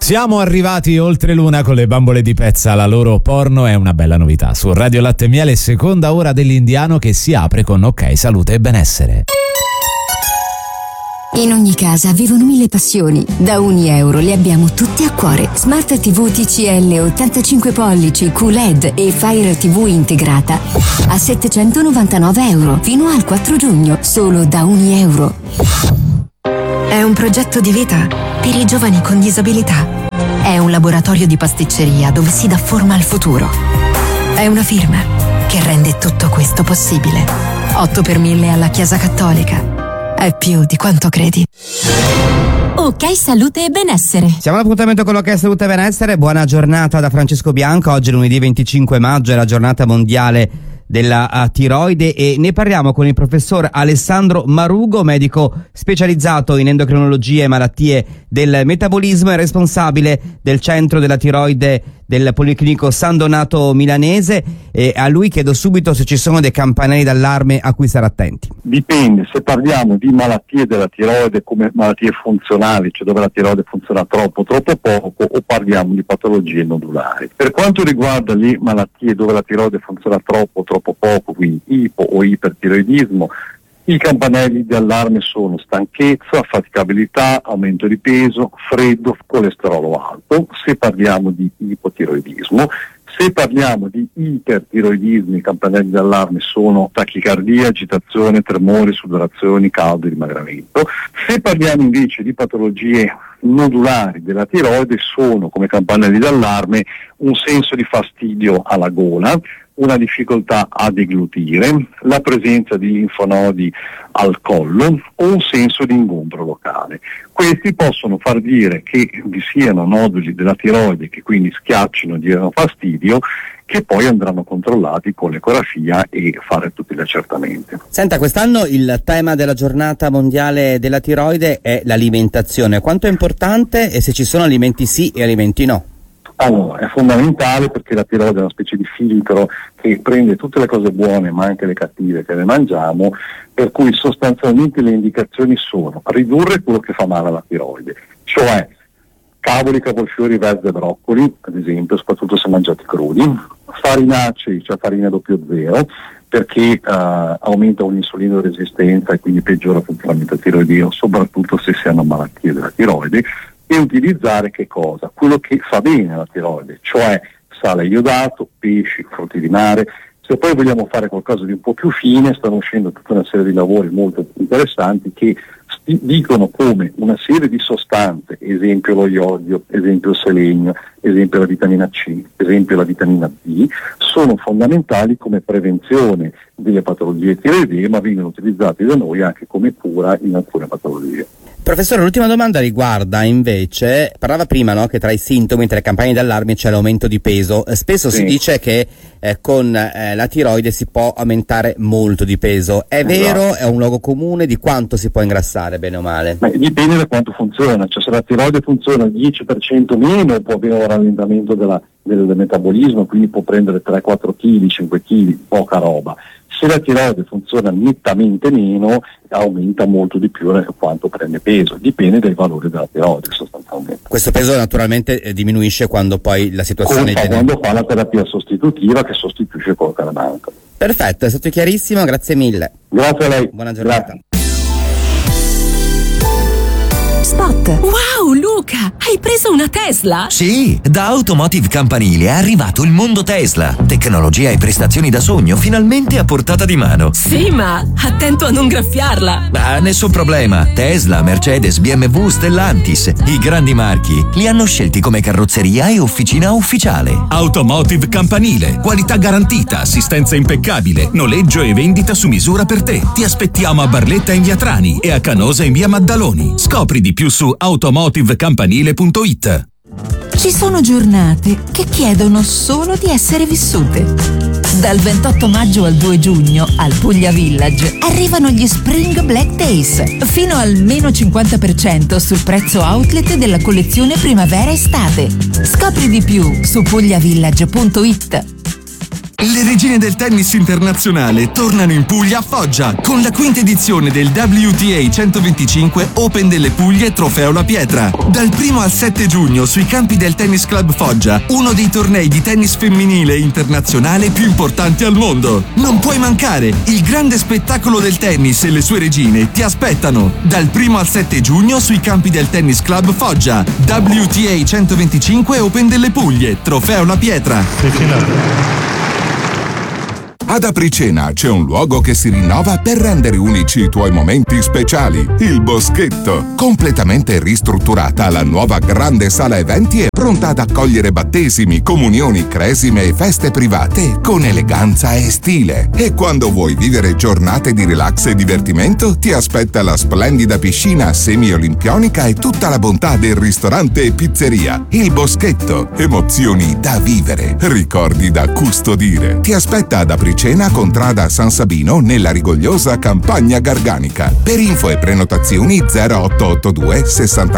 Siamo arrivati oltre l'una con le bambole di Pezza, la loro porno è una bella novità. Su Radio Latte e Miele, seconda ora dell'Indiano che si apre con Ok Salute e Benessere. In ogni casa vivono 1000 passioni. Da €1 le abbiamo tutte a cuore. Smart TV TCL 85 pollici QLED e Fire TV integrata a €799 fino al 4 giugno, solo da €1. È un progetto di vita per i giovani con disabilità. È un laboratorio di pasticceria dove si dà forma al futuro. È una firma che rende tutto questo possibile. 8 per 1000 alla Chiesa Cattolica. È più di quanto credi. Ok Salute e Benessere. Siamo all'appuntamento con l'Ok Salute e Benessere. Buona giornata da Francesco Bianco. Oggi lunedì 25 maggio è la giornata mondiale della tiroide e ne parliamo con il professor Alessandro Marugo, medico specializzato in endocrinologia e malattie del metabolismo e responsabile del centro della tiroide del Policlinico San Donato milanese, e a lui chiedo subito se ci sono dei campanelli d'allarme a cui stare attenti. Dipende, se parliamo di malattie della tiroide come malattie funzionali, cioè dove la tiroide funziona troppo poco, o parliamo di patologie nodulari. Per quanto riguarda le malattie dove la tiroide funziona troppo poco, quindi ipo o ipertiroidismo, i campanelli di allarme sono stanchezza, faticabilità, aumento di peso, freddo, colesterolo alto. Se parliamo di ipotiroidismo, se parliamo di ipertiroidismo, i campanelli di allarme sono tachicardia, agitazione, tremori, sudorazioni, caldo e dimagramento. Se parliamo invece di patologie nodulari della tiroide, sono come campanelli d'allarme un senso di fastidio alla gola, una difficoltà a deglutire, la presenza di linfonodi al collo o un senso di ingombro locale. Questi possono far dire che vi siano noduli della tiroide che quindi schiaccino, diano fastidio, che poi andranno controllati con l'ecografia e fare tutti gli accertamenti. Senta, quest'anno il tema della giornata mondiale della tiroide è l'alimentazione. Quanto è importante e se ci sono alimenti sì e alimenti no? Allora, è fondamentale perché la tiroide è una specie di filtro che prende tutte le cose buone ma anche le cattive che ne mangiamo, per cui sostanzialmente le indicazioni sono ridurre quello che fa male alla tiroide, cioè cavoli, cavolfiori, verze e broccoli, ad esempio, soprattutto se mangiati crudi, farinacei, cioè farina 00, perché aumenta l'insulino resistenza e quindi peggiora il funzionamento tiroideo, soprattutto se si hanno malattie della tiroide, e utilizzare che cosa? Quello che fa bene alla tiroide, cioè sale iodato, pesci, frutti di mare. Se poi vogliamo fare qualcosa di un po' più fine, stanno uscendo tutta una serie di lavori molto interessanti che dicono come una serie di sostanze, esempio lo iodio, esempio il selenio, esempio la vitamina C, esempio la vitamina D, sono fondamentali come prevenzione delle patologie tiroidee, ma vengono utilizzati da noi anche come cura in alcune patologie. Professore, l'ultima domanda riguarda invece, parlava prima, no, che tra i sintomi, tra le campagne d'allarme c'è l'aumento di peso. Spesso si dice che con la tiroide si può aumentare molto di peso. È vero? È un luogo comune? Di quanto si può ingrassare, bene o male? Dipende da quanto funziona, cioè se la tiroide funziona il 10% meno può avere un rallentamento del metabolismo, quindi può prendere 3-4 kg, 5 kg, poca roba. Se la tiroide funziona nettamente meno, aumenta molto di più quanto prende peso, dipende dai valori della tiroide sostanzialmente. Questo peso naturalmente diminuisce quando poi la situazione quando fa la terapia sostitutiva che sostituisce quello che manca. Perfetto, è stato chiarissimo, grazie mille. Grazie a lei. Buona giornata. Grazie. Spot. Wow, Luca, hai preso una Tesla? Sì, da Automotive Campanile è arrivato il mondo Tesla. Tecnologia e prestazioni da sogno finalmente a portata di mano. Sì, ma attento a non graffiarla. Nessun problema. Tesla, Mercedes, BMW, Stellantis, i grandi marchi li hanno scelti come carrozzeria e officina ufficiale. Automotive Campanile, qualità garantita, assistenza impeccabile, noleggio e vendita su misura per te. Ti aspettiamo a Barletta in via Trani e a Canosa in via Maddaloni. Scopri di più su automotivecampanile.it. Ci sono giornate che chiedono solo di essere vissute. Dal 28 maggio al 2 giugno al Puglia Village arrivano gli Spring Black Days, fino al meno 50% sul prezzo outlet della collezione primavera-estate. Scopri di più su pugliavillage.it. Le regine del tennis internazionale tornano in Puglia a Foggia con la quinta edizione del WTA 125 Open delle Puglie Trofeo La Pietra. Dal 1 al 7 giugno sui campi del Tennis Club Foggia, uno dei tornei di tennis femminile internazionale più importanti al mondo. Non puoi mancare, il grande spettacolo del tennis e le sue regine ti aspettano. Dal 1 al 7 giugno sui campi del Tennis Club Foggia, WTA 125 Open delle Puglie Trofeo La Pietra. Ad Apricena c'è un luogo che si rinnova per rendere unici i tuoi momenti speciali. Il Boschetto. Completamente ristrutturata, la nuova grande sala eventi è pronta ad accogliere battesimi, comunioni, cresime e feste private con eleganza e stile. E quando vuoi vivere giornate di relax e divertimento, ti aspetta la splendida piscina semi-olimpionica e tutta la bontà del ristorante e pizzeria. Il Boschetto. Emozioni da vivere. Ricordi da custodire. Ti aspetta ad Apricena, contrada San Sabino, nella rigogliosa Campagna Garganica. Per info e prenotazioni 0882 60